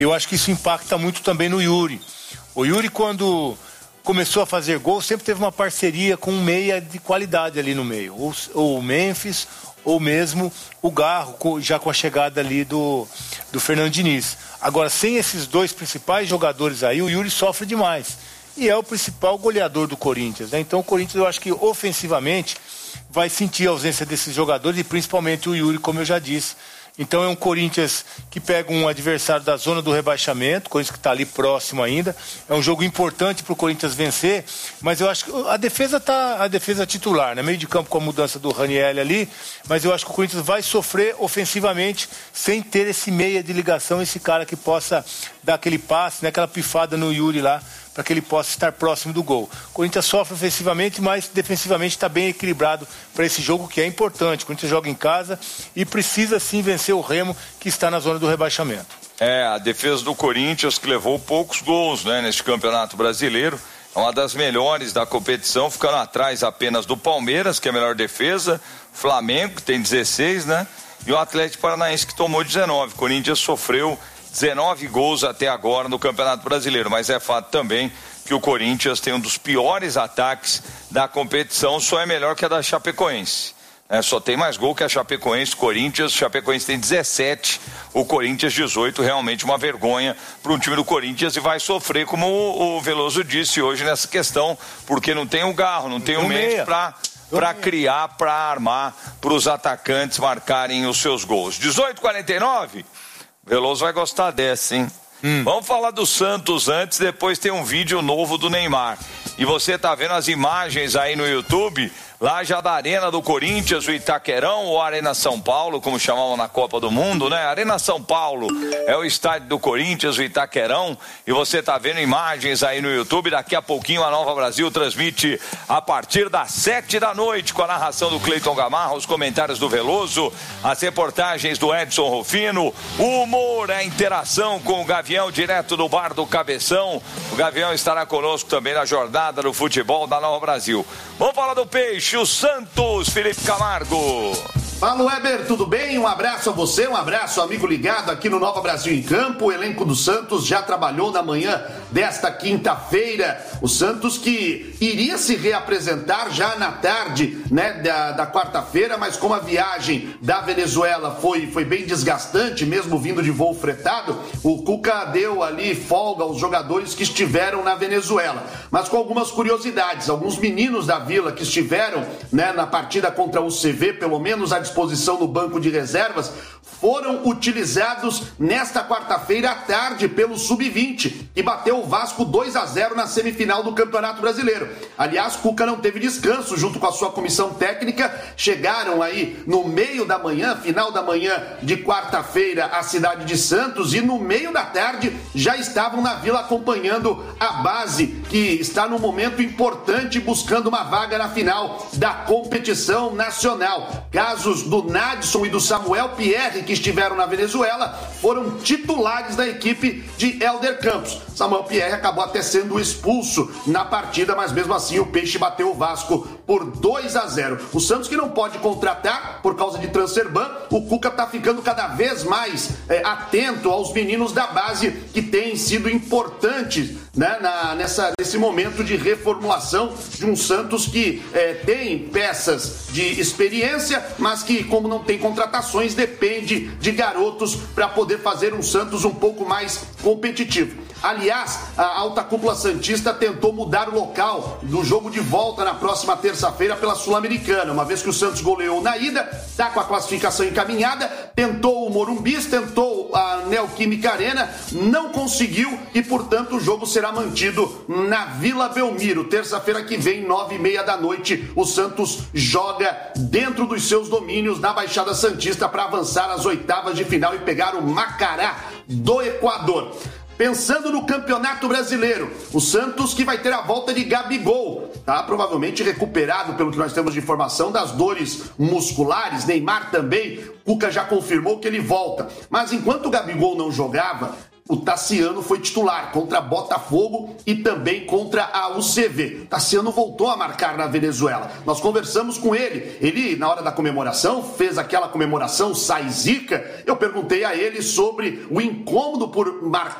Eu acho que isso impacta muito também no Yuri. O Yuri, quando começou a fazer gol, sempre teve uma parceria com um meia de qualidade ali no meio. Ou o Memphis, ou mesmo o Garro, já com a chegada ali do Fernando Diniz. Agora, sem esses dois principais jogadores aí, o Yuri sofre demais. E é o principal goleador do Corinthians, né? Então o Corinthians, eu acho que ofensivamente vai sentir a ausência desses jogadores e principalmente o Yuri, como eu já disse. Então é um Corinthians que pega um adversário da zona do rebaixamento, Corinthians que está ali próximo ainda. É um jogo importante para o Corinthians vencer, mas eu acho que a defesa titular, né? Meio de campo com a mudança do Ranieri ali, mas eu acho que o Corinthians vai sofrer ofensivamente sem ter esse meia de ligação, esse cara que possa dar aquele passe, né? Aquela pifada no Yuri lá, para que ele possa estar próximo do gol. O Corinthians sofre ofensivamente, mas defensivamente está bem equilibrado para esse jogo que é importante. O Corinthians joga em casa e precisa sim vencer o Remo, que está na zona do rebaixamento. A defesa do Corinthians, que levou poucos gols, né, neste Campeonato Brasileiro, é uma das melhores da competição, ficando atrás apenas do Palmeiras, que é a melhor defesa, Flamengo, que tem 16, né, e o Atlético Paranaense, que tomou 19. O Corinthians sofreu 19 gols até agora no Campeonato Brasileiro, mas é fato também que o Corinthians tem um dos piores ataques da competição, só é melhor que a da Chapecoense. Só tem mais gol que a Chapecoense, Corinthians. Chapecoense tem 17, o Corinthians 18, realmente uma vergonha para um time do Corinthians e vai sofrer, como o Veloso disse hoje nessa questão, porque não tem o Garro, não tem o Mendes para criar, para armar, para os atacantes marcarem os seus gols. 18:49. Veloso vai gostar dessa, hein? Vamos falar do Santos antes, depois tem um vídeo novo do Neymar. E você tá vendo as imagens aí no YouTube, lá já da Arena do Corinthians, o Itaquerão, ou Arena São Paulo, como chamavam na Copa do Mundo, né? Arena São Paulo é o estádio do Corinthians, o Itaquerão, e você tá vendo imagens aí no YouTube. Daqui a pouquinho a Nova Brasil transmite a partir das 7 da noite, com a narração do Cleiton Gamarra, os comentários do Veloso, as reportagens do Edson Rufino, o humor, a interação com o Gavião, direto do bar do Cabeção. O Gavião estará conosco também na jornada do futebol da Nova Brasil. Vamos falar do Peixe, o Santos, Felipe Camargo. Fala, Weber, tudo bem? Um abraço a você, um abraço, amigo ligado aqui no Nova Brasil em Campo. O elenco do Santos já trabalhou na manhã desta quinta-feira. O Santos que iria se reapresentar já na tarde, né, da quarta-feira, mas como a viagem da Venezuela foi bem desgastante, mesmo vindo de voo fretado, o Cuca deu ali folga aos jogadores que estiveram na Venezuela. Mas com algumas curiosidades, alguns meninos da Vila que estiveram, né, na partida contra o CV, pelo menos à disposição no banco de reservas, foram utilizados nesta quarta-feira à tarde pelo Sub-20, que bateu o Vasco 2-0 na semifinal do Campeonato Brasileiro. Aliás, Cuca não teve descanso junto com a sua comissão técnica, chegaram aí no meio da manhã, final da manhã de quarta-feira, à cidade de Santos, e no meio da tarde já estavam na Vila acompanhando a base, que está num momento importante buscando uma vaga na final da competição nacional. Casos do Nadson e do Samuel Pierre, que estiveram na Venezuela, foram titulares da equipe de Hélder Campos. Samuel Pierre acabou até sendo expulso na partida, mas mesmo assim o Peixe bateu o Vasco por 2-0. O Santos, que não pode contratar por causa de transferban, o Cuca está ficando cada vez mais atento aos meninos da base, que têm sido importantes, né, nesse momento de reformulação de um Santos que tem peças de experiência, mas que, como não tem contratações, depende de garotos para poder fazer um Santos um pouco mais competitivo. Aliás, a alta cúpula santista tentou mudar o local do jogo de volta na próxima terça-feira pela Sul-Americana, uma vez que o Santos goleou na ida, está com a classificação encaminhada, tentou o Morumbi, tentou a Neoquímica Arena, não conseguiu e, portanto, o jogo será mantido na Vila Belmiro. Terça-feira que vem, 9h30 da noite, o Santos joga dentro dos seus domínios na Baixada Santista para avançar às oitavas de final e pegar o Macará do Equador. Pensando no Campeonato Brasileiro, o Santos que vai ter a volta de Gabigol, tá provavelmente recuperado, pelo que nós temos de informação, das dores musculares. Neymar também, Cuca já confirmou que ele volta. Mas enquanto o Gabigol não jogava, o Tassiano foi titular contra Botafogo e também contra a UCV. Tassiano voltou a marcar na Venezuela. Nós conversamos com ele. Ele, na hora da comemoração, fez aquela comemoração sai zica. Eu perguntei a ele sobre o incômodo por marcar